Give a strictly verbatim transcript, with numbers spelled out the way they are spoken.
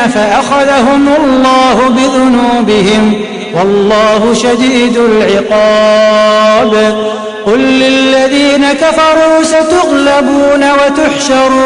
فأخذهم الله بذنوبهم والله شديد العقاب. قل للذين كفروا ستغلبون وتحشرون